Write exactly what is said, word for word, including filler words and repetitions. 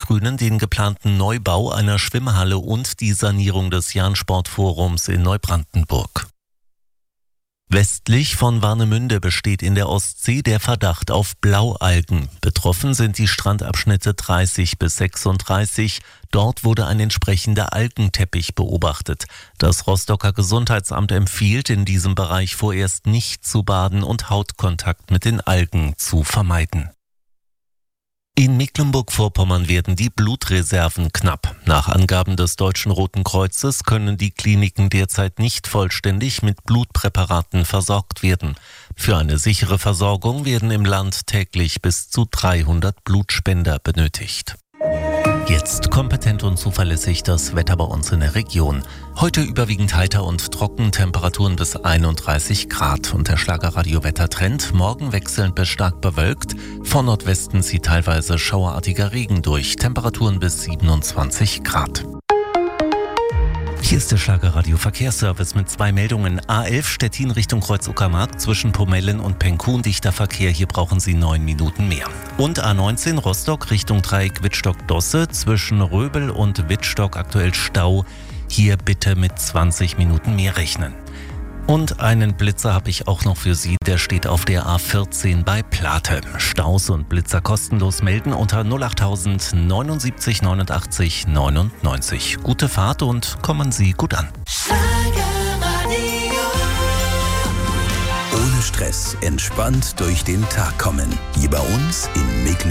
Grünen den geplanten Neubau einer Schwimmhalle und die Sanierung des Jahn-Sportforums in Neubrandenburg. Westlich von Warnemünde besteht in der Ostsee der Verdacht auf Blaualgen. Betroffen sind die Strandabschnitte dreißig bis sechsunddreißig. Dort wurde ein entsprechender Algenteppich beobachtet. Das Rostocker Gesundheitsamt empfiehlt, in diesem Bereich vorerst nicht zu baden und Hautkontakt mit den Algen zu vermeiden. In Mecklenburg-Vorpommern werden die Blutreserven knapp. Nach Angaben des Deutschen Roten Kreuzes können die Kliniken derzeit nicht vollständig mit Blutpräparaten versorgt werden. Für eine sichere Versorgung werden im Land täglich bis zu dreihundert Blutspender benötigt. Jetzt kompetent und zuverlässig das Wetter bei uns in der Region. Heute überwiegend heiter und trocken, Temperaturen bis einunddreißig Grad. Und der Schlagerradio-Wettertrend, morgen wechselnd bis stark bewölkt. Von Nordwesten zieht teilweise schauerartiger Regen durch, Temperaturen bis siebenundzwanzig Grad. Hier ist der Schlagerradio Verkehrsservice mit zwei Meldungen. A elf Stettin Richtung Kreuz-Uckermark zwischen Pomellen und Penkun, dichter Verkehr, hier brauchen Sie neun Minuten mehr. Und A neunzehn Rostock Richtung Dreieck Wittstock-Dosse zwischen Röbel und Wittstock aktuell Stau, hier bitte mit zwanzig Minuten mehr rechnen. Und einen Blitzer habe ich auch noch für Sie, der steht auf der A vierzehn bei Plate. Staus und Blitzer kostenlos melden unter null achttausend neunundsiebzig neunundachtzig neunundneunzig. Gute Fahrt und kommen Sie gut an. Ohne Stress, entspannt durch den Tag kommen. Hier bei uns in Mecklenburg.